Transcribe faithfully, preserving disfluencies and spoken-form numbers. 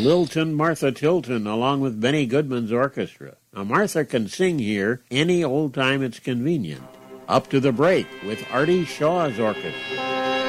Lilton Martha Tilton along with Benny Goodman's orchestra. Now Martha can sing here any old time it's convenient. Up to the Break with Artie Shaw's orchestra.